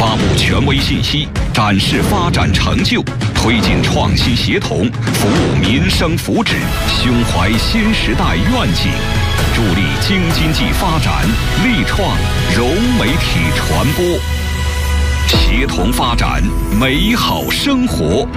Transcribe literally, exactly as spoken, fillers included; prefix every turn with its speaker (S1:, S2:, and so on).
S1: 发布权威信息，展示发展成就，推进创新协同，服务民生福祉，胸怀新时代愿景，助力京津冀发展，力创融媒体传播，协同发展美好生活。